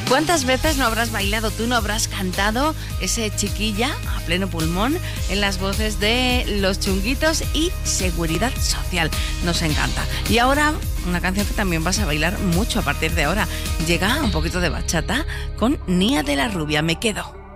¿Cuántas veces no habrás bailado tú, no habrás cantado ese Chiquilla a pleno pulmón en las voces de Los Chunguitos y Seguridad Social? Nos encanta. Y ahora, una canción que también vas a bailar mucho a partir de ahora. Llega un poquito de bachata con Nia de la Rubia, Me Quedo.